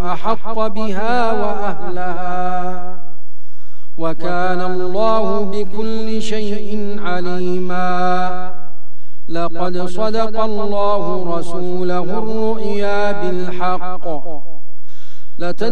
أحق بها وأهلها، وكان الله بكل شيء عليما. لقد صدق الله رسوله الرؤيا بالحق